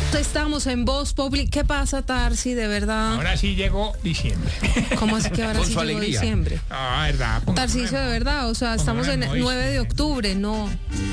Estamos en Voz Populi. ¿Qué pasa, Tarsi, de verdad? Ahora sí llegó diciembre. ¿Cómo así que ahora Con sí su llegó alegría. diciembre? Ah, verdad. Tarcisio, de verdad, o sea, estamos en 9 de octubre, no.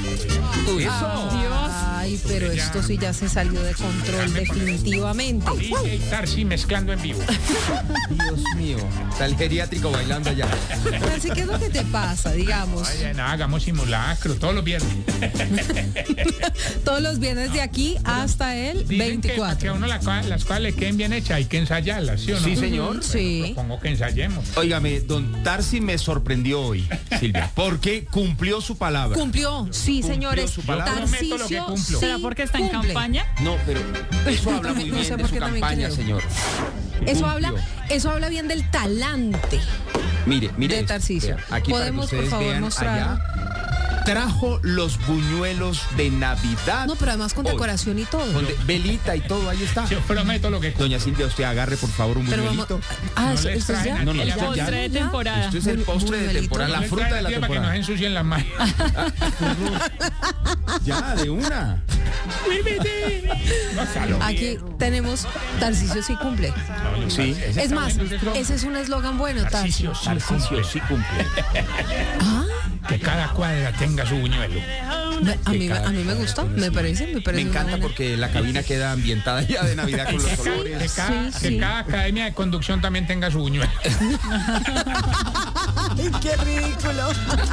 Ay, pero esto sí ya se salió de control definitivamente. DJ Tarsi mezclando en vivo. Dios mío, está el geriátrico bailando allá. Tarsi, ¿qué es lo que te pasa, digamos? Oye, nada, hagamos simulacro todos los viernes. Todos los viernes de aquí hasta el Dicen que 24. a uno las cosas le queden bien hechas, hay que ensayarlas, ¿sí o no? Sí, señor. Sí. Propongo que ensayemos. Óigame, don Tarsi me sorprendió hoy, Silvia, porque cumplió su palabra. Cumplió, sí, señores. su palabra. Yo prometo lo que cumplo. sí, ¿Será porque está en cumple. campaña? No, pero eso habla muy No bien sé de por su qué también campaña, creo. señor. Eso habla bien del talante. Mire de esto, Tarcisio. vea, aquí Podemos, para que por ustedes favor, vean mostrar. allá. Trajo los buñuelos de Navidad. No, pero además con hoy. decoración y todo. Con velita y todo, ahí está. Yo prometo lo que cumplo. Doña Silvia, usted agarre por favor un Pero vamos. buñuelito. Ah, No eso les es ya. traen No, no, aquí ya, la ya. Postre de temporada. Esto es el postre de Buñuelito. temporada, la No les fruta traen de la aquí para que no se temporada. ensucien las manos. Ya, de una. Gózalo. Aquí tenemos Tarcisio sí cumple. Sí. Es más, ese es un eslogan bueno, Tarcisio. Tarcisio sí cumple. Tarcisio sí cumple. Ah, Que cada cuadra tenga su buñuelo. a mí me gusta, me parece. Me encanta porque la cabina queda ambientada ya de Navidad con los Que colores. Sí. cada academia de conducción también tenga su buñuelo. ¡Ay, qué ridículo!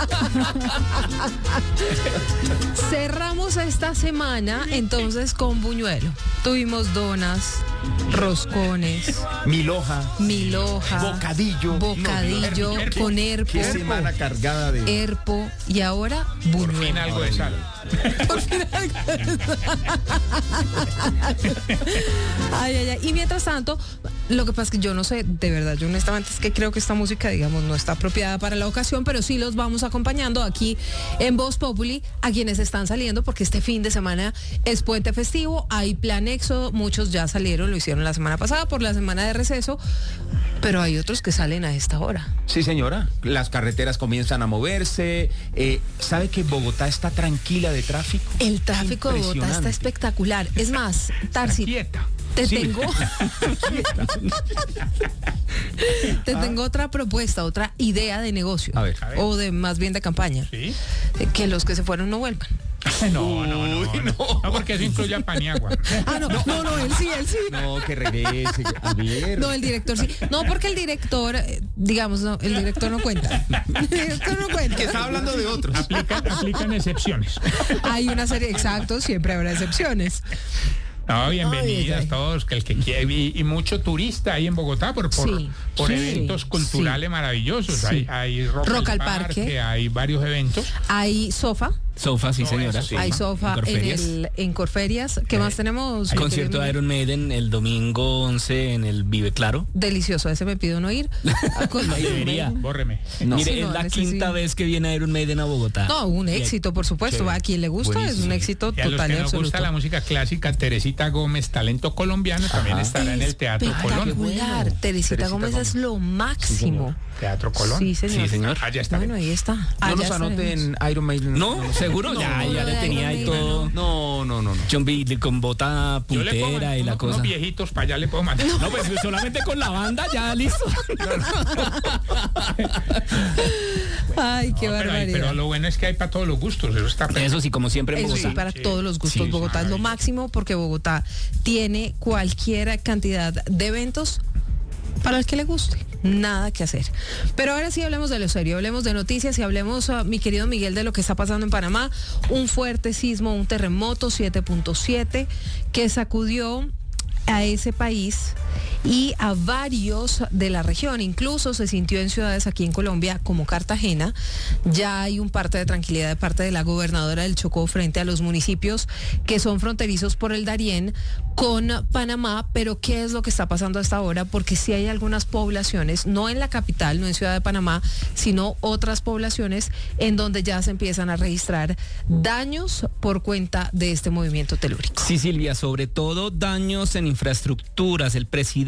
Cerramos esta semana entonces con buñuelo. Tuvimos donas, roscones, Milhoja, milhoja, bocadillo. bocadillo No, con Qué semana cargada de... herpo y ahora Por fin buñuelo. algo de sal. Ay. Y mientras tanto, lo que pasa es que yo no sé, de verdad, yo honestamente es que creo que esta música, digamos, no está apropiada para la ocasión, pero sí los vamos acompañando aquí en Voz Populi a quienes están saliendo, porque este fin de semana es puente festivo, hay plan éxodo, muchos ya salieron, lo hicieron la semana pasada por la semana de receso, pero hay otros que salen a esta hora. Sí, señora. Las carreteras comienzan a moverse. ¿Sabe que Bogotá está tranquila de tráfico? El tráfico de Bogotá está Impresionante. espectacular. Es más, Tarsi, Quieta. te Sí. tengo otra propuesta, otra idea de negocio. A ver. O de más bien de campaña. ¿Sí? Que los que se fueron no vuelvan. No, porque eso incluye a Paniagua. Ah, no, él sí. No, que regrese. A ver. No, el director sí. No, porque el director, digamos, no, el director no cuenta. El director no Que cuenta. está hablando de otros. Aplican excepciones. Hay una serie, exacto, siempre habrá excepciones. No, bienvenidas Ay. todos, que el que quiere, y mucho turista ahí en Bogotá por Sí, eventos culturales maravillosos. Sí. Hay Rock al Parque. hay varios eventos. Hay sofá, Sofa, sí, señora. eso sí. hay sofá en Corferias. ¿Qué más tenemos? Concierto de Iron Maiden el domingo 11 en el Vive Claro. Delicioso, a ese me pido no ir. Ahí debería. Bórreme. No. Mire, Sí, no, es la ese quinta sí. vez que viene Iron Maiden a Bogotá. No, un éxito, por supuesto. Chévere. A quien le gusta es un Buenísimo. éxito Y a los total que y nos absoluto. gusta la música clásica, Teresita Gómez, talento colombiano, también estará en el Teatro Colón. Espectacular. Teresita Gómez es lo máximo. Teatro Colón. Sí, señor. Sí, señor. Allá estaré. Bueno, ahí está. No Allá nos anoten estaremos. Iron Maiden. No, seguro, ya no, le de tenía Iron ahí Maiden, todo. No. John B. con bota Yo le puedo puntera mandar y la cosa. unos viejitos para allá le puedo mandar. No, pues solamente con la banda ya listo. Ay, qué No, barbaridad. pero lo bueno es que hay para todos los gustos. Eso está Eso sí, como siempre en Eso sí, Bogotá. para Sí, todos los gustos. sí, Bogotá es lo maravilloso. máximo porque Bogotá tiene cualquier cantidad de eventos para el que le guste. Nada que hacer. Pero ahora sí hablemos de lo serio, hablemos de noticias y hablemos, mi querido Miguel, de lo que está pasando en Panamá. Un fuerte sismo, un terremoto 7.7 que sacudió a ese país y a varios de la región. Incluso se sintió en ciudades aquí en Colombia como Cartagena. Ya hay un parte de tranquilidad de parte de la gobernadora del Chocó frente a los municipios que son fronterizos por el Darién con Panamá. Pero ¿qué es lo que está pasando hasta ahora? Porque sí hay algunas poblaciones, no en la capital, no en Ciudad de Panamá, sino otras poblaciones en donde ya se empiezan a registrar daños por cuenta de este movimiento telúrico. Sí, Silvia, sobre todo daños en infraestructuras. El presidente